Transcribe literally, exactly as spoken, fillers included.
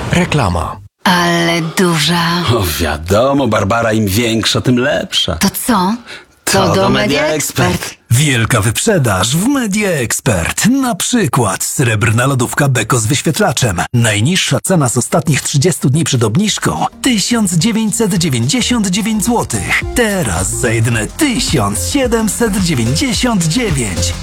Reklama. Ale duża. O, wiadomo, Barbara, im większa, tym lepsza. To co? To To do do Media Media Expert. Expert. Wielka wyprzedaż w Media Expert. Na przykład srebrna lodówka Beko z wyświetlaczem. Najniższa cena z ostatnich trzydziestu dni przed obniżką tysiąc dziewięćset dziewięćdziesiąt dziewięć złotych. Teraz za jedyne tysiąc siedemset dziewięćdziesiąt dziewięć.